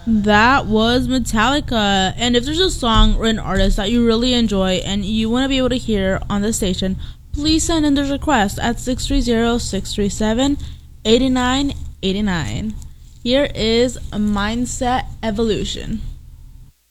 That was Metallica. And if there's a song or an artist that you really enjoy and you want to be able to hear on the station, please send in those requests at 630-637-8989. Here is Mindset Evolution.